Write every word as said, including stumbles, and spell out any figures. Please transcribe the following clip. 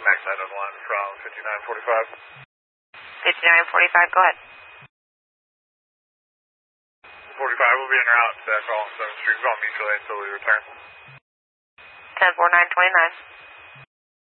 Max nine one one from fifty-nine forty-five. fifty-nine forty-five, go ahead. forty-five will be en route to call on seventh Street. We'll call mutual aid until we return. ten four nine twenty-nine.